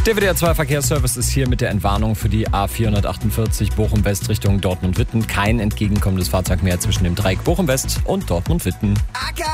Der WDR 2 Verkehrsservice ist hier mit der Entwarnung für die A448 Bochum-West Richtung Dortmund-Witten. Kein entgegenkommendes Fahrzeug mehr zwischen dem Dreieck Bochum-West und Dortmund-Witten.